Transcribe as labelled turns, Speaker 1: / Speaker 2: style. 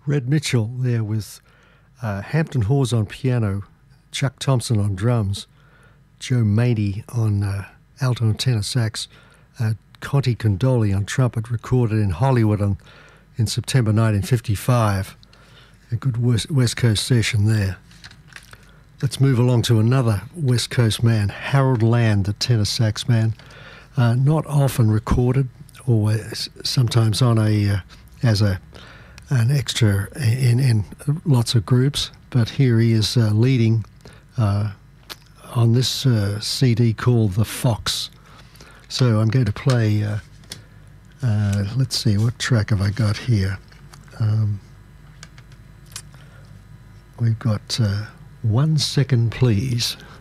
Speaker 1: Red Mitchell there with Hampton Hawes on piano, Chuck Thompson on drums, Joe Maney on alto and tenor sax, Conti Condoli on trumpet, recorded in Hollywood in September 1955. A good West Coast session there. Let's move along to another West Coast man, Harold Land, the tenor sax man. Not often recorded, or sometimes on as an extra in lots of groups, but here he is leading on this CD called The Fox. So I'm going to play, let's see, what track have I got here? We've got 1 Second Please.